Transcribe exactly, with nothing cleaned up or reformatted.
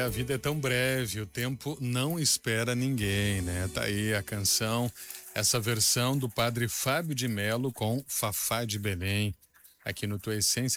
a vida é tão breve, o tempo não espera ninguém, né? Tá aí a canção, essa versão do padre Fábio de Melo com Fafá de Belém, aqui no Tua Essência.